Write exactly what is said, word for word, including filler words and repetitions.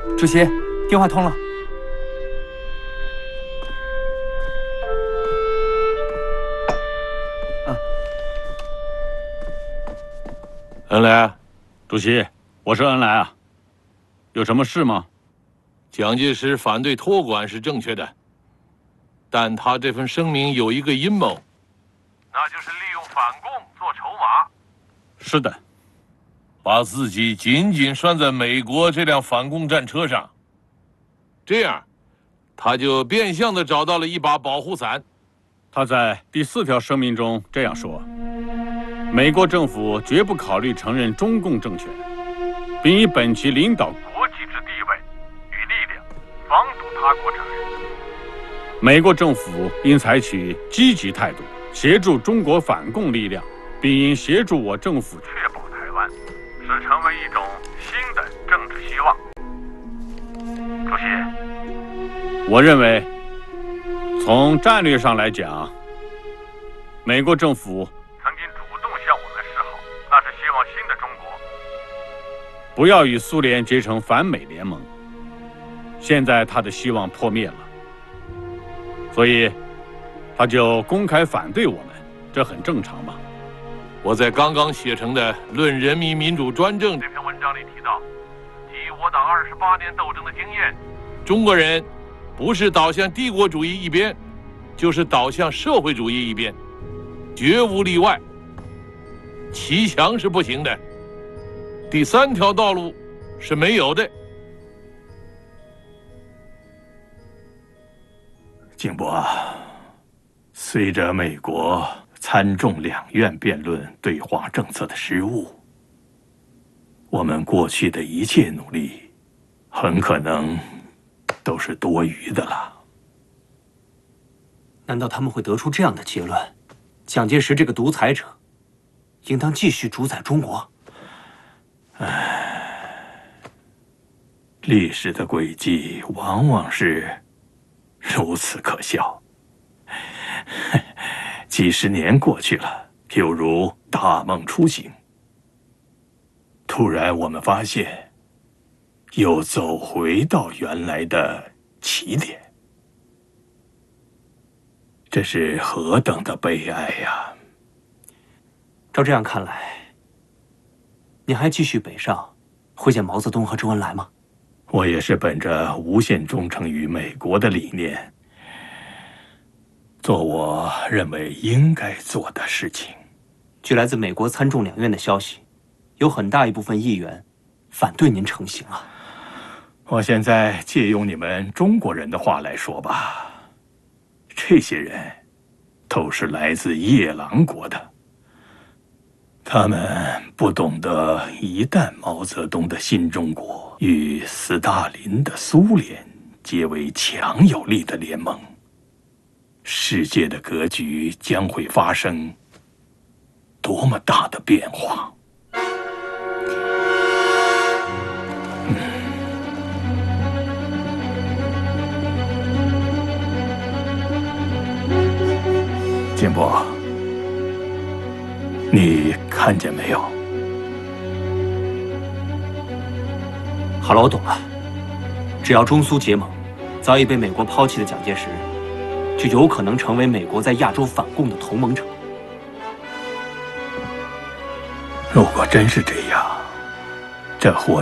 主席，电话通了。啊， 恩来， 主席，我是恩来啊，有什么事吗？ 蒋介石反对托管是正确的，但他这份声明有一个阴谋，那就是利用反共做筹码。 是的。 把自己紧紧拴在美国这辆反共战车上，这样，他就变相的找到了一把保护伞。 他在第四条声明中这样说：美国政府绝不考虑承认中共政权，并以本其领导国际之地位与力量，防堵他国承认。 美国政府应采取积极态度，协助中国反共力量，并应协助我政府确保台湾。 使成为一种新的政治希望。主席， 我认为，从战略上来讲，美国政府曾经主动向我们示好，那是希望新的中国不要与苏联结成反美联盟。现在他的希望破灭了，所以他就公开反对我们，这很正常嘛。 我在刚刚写成的《论人民民主专政》这篇文章里提到，基于我党二十八年斗争的经验，中国人不是倒向帝国主义一边，就是倒向社会主义一边，绝无例外。骑墙是不行的，第三条道路是没有的。 景博，随着美国 参众两院辩论对华政策的失误，我们过去的一切努力，很可能都是多余的了。 难道他们会得出这样的结论：蒋介石这个独裁者，应当继续主宰中国？ 唉，历史的轨迹往往是如此可笑。几十年过去了，犹如大梦初醒。突然，我们发现，又走回到原来的起点，这是何等的悲哀呀！ 照这样看来，你还继续北上，会见毛泽东和周恩来吗？ 我也是本着无限忠诚于美国的理念， 做我认为应该做的事情。 据来自美国参众两院的消息，有很大一部分议员反对您成行啊。 我现在借用你们中国人的话来说吧，这些人都是来自夜郎国的，他们不懂得，一旦毛泽东的新中国与斯大林的苏联结为强有力的联盟， 世界的格局将会发生多么大的变化！嗯，金波，你看见没有？ 好了，我懂了。只要中苏结盟，早已被美国抛弃的蒋介石， 就有可能成为美国在亚洲反共的同盟者。 如果真是这样，这或